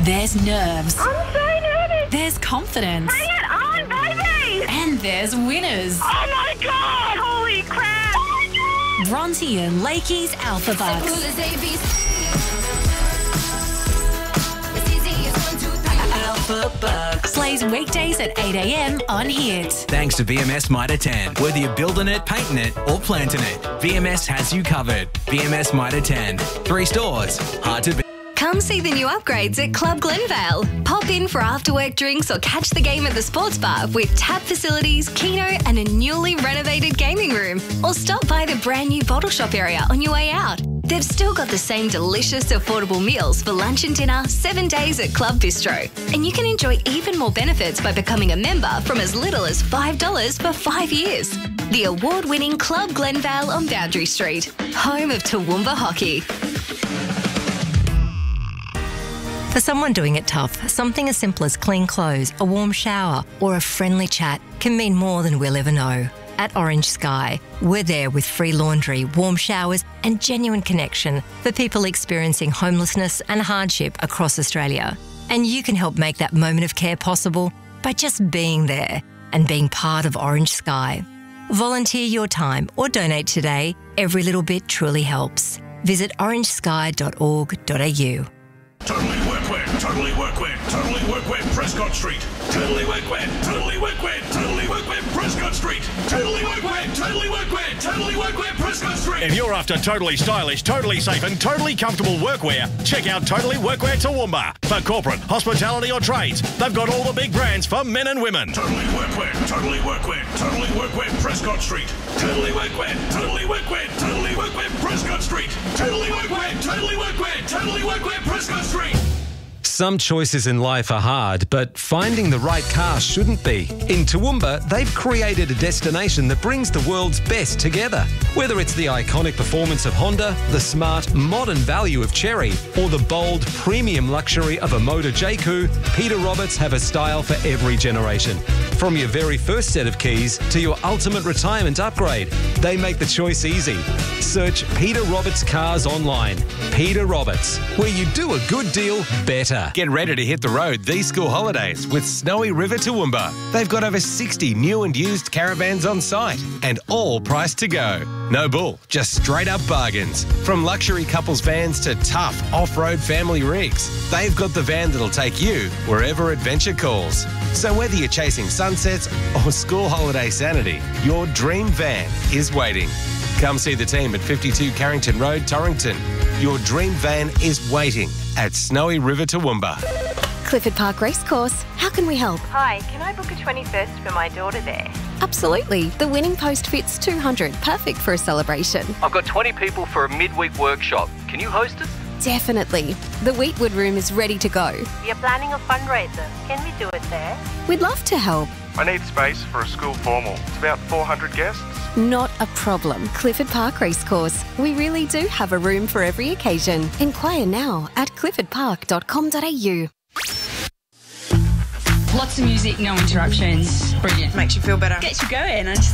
There's nerves. I'm so nervous. There's confidence. Bring it on, baby. And there's winners. Oh my God. Holy crap. Oh my God. Bronte and Lakey's Alpha Bucks. Alpha Bucks. Plays weekdays at 8 a.m. on Hit. Thanks to VMS Mitre 10. Whether you're building it, painting it, or planting it, VMS has you covered. VMS Mitre 10. 3 stores. Hard to beat. Come see the new upgrades at Club Glenvale. Pop in for after-work drinks or catch the game at the sports bar with tap facilities, keno and a newly renovated gaming room. Or stop by the brand new bottle shop area on your way out. They've still got the same delicious, affordable meals for lunch and dinner 7 days at Club Bistro. And you can enjoy even more benefits by becoming a member from as little as $5 for 5 years. The award-winning Club Glenvale on Boundary Street, home of Toowoomba Hockey. For someone doing it tough, something as simple as clean clothes, a warm shower, or a friendly chat can mean more than we'll ever know. At Orange Sky, we're there with free laundry, warm showers, and genuine connection for people experiencing homelessness and hardship across Australia. And you can help make that moment of care possible by just being there and being part of Orange Sky. Volunteer your time or donate today. Every little bit truly helps. Visit orangesky.org.au. Totally workwear, totally workwear, totally workwear, Prescott Street. Totally workwear, totally workwear, totally workwear, Prescott Street. Totally workwear, totally workwear, totally workwear, Prescott Street. If you're after totally stylish, totally safe and totally comfortable workwear, check out Totally Workwear Toowoomba. For corporate, hospitality or trades, they've got all the big brands for men and women. Totally workwear, totally workwear, totally workwear, Prescott Street. Totally workwear, totally workwear, totally workwear, Prescott Street. Totally workwear, totally workwear, totally workwear, Prescott Street. Some choices in life are hard, but finding the right car shouldn't be. In Toowoomba, they've created a destination that brings the world's best together. Whether it's the iconic performance of Honda, the smart, modern value of Chery, or the bold, premium luxury of a Motor J-Coupe, Peter Roberts have a style for every generation. From your very first set of keys to your ultimate retirement upgrade, they make the choice easy. Search Peter Roberts Cars online. Peter Roberts, where you do a good deal better. Get ready to hit the road these school holidays with Snowy River Toowoomba. They've got over 60 new and used caravans on site and all priced to go. No bull, just straight up bargains. From luxury couples vans to tough off-road family rigs, they've got the van that'll take you wherever adventure calls. So whether you're chasing sunsets or school holiday sanity, your dream van is waiting. Come see the team at 52 Carrington Road, Torrington. Your dream van is waiting at Snowy River Toowoomba. Clifford Park Racecourse. How can we help? Hi, can I book a 21st for my daughter there? Absolutely. The winning post fits 200. Perfect for a celebration. I've got 20 people for a midweek workshop. Can you host it? Definitely. The Wheatwood Room is ready to go. We are planning a fundraiser. Can we do it there? We'd love to help. I need space for a school formal. It's about 400 guests. Not a problem. Clifford Park Racecourse. We really do have a room for every occasion. Inquire now at cliffordpark.com.au. Lots of music, no interruptions. Brilliant. Makes you feel better. Gets you going.